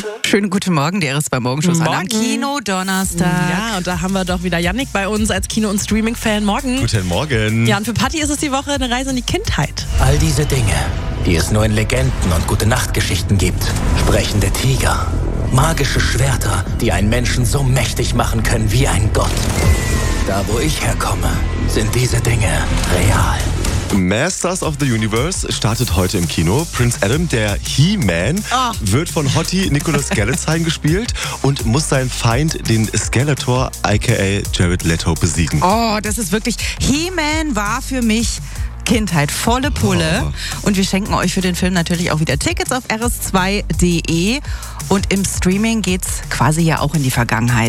Schönen guten Morgen, der ist bei Morgenschuss an am Kino Donnerstag. Ja, und da haben wir doch wieder Yannick bei uns als Kino- und Streaming-Fan. Morgen. Guten Morgen. Ja, und für Patti ist es die Woche eine Reise in die Kindheit. All diese Dinge, die es nur in Legenden und Gute-Nacht-Geschichten gibt. Sprechende Tiger, magische Schwerter, die einen Menschen so mächtig machen können wie ein Gott. Da, wo ich herkomme, sind diese Dinge real. Masters of the Universe startet heute im Kino. Prince Adam, der He-Man, wird von Hottie Nicholas Galitzine gespielt und muss seinen Feind, den Skeletor, aka Jared Leto, besiegen. Oh, das ist wirklich... He-Man war für mich... Kindheit, volle Pulle. Und wir schenken euch für den Film natürlich auch wieder Tickets auf rs2.de. Und im Streaming geht's quasi ja auch in die Vergangenheit.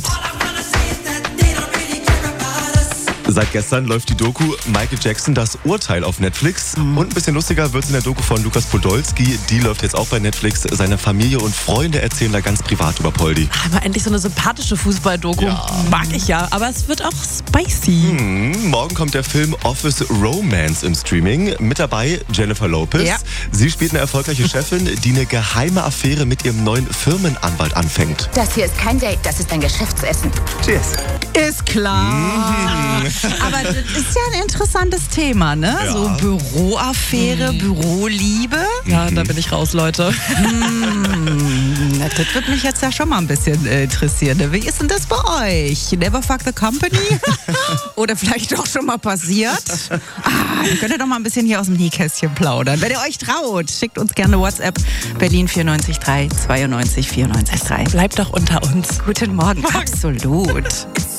Seit gestern läuft die Doku Michael Jackson, das Urteil auf Netflix. Und ein bisschen lustiger wird es in der Doku von Lukas Podolski. Die läuft jetzt auch bei Netflix. Seine Familie und Freunde erzählen da ganz privat über Poldi. Aber endlich so eine sympathische Fußball-Doku. Ja. Mag ich ja. Aber es wird auch spicy. Morgen kommt der Film Office Romance im Streaming. Mit dabei Jennifer Lopez. Ja. Sie spielt eine erfolgreiche Chefin, die eine geheime Affäre mit ihrem neuen Firmenanwalt anfängt. Das hier ist kein Date, das ist ein Geschäftsessen. Cheers. Ist klar. Aber das ist ja ein interessantes Thema, ne? Ja. So Büroaffäre, Büroliebe. Ja, da bin ich raus, Leute. Das würde mich jetzt ja schon mal ein bisschen interessieren. Wie ist denn das bei euch? Never fuck the company? Oder vielleicht auch schon mal passiert? Dann könnt ihr doch mal ein bisschen hier aus dem Nähkästchen plaudern. Wenn ihr euch traut, schickt uns gerne WhatsApp Berlin 94 3 92 94 3. Bleibt doch unter uns. Guten Morgen. Absolut.